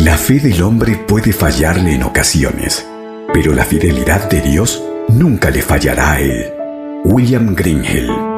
La fe del hombre puede fallarle en ocasiones, pero la fidelidad de Dios nunca le fallará a él. William Greenhill.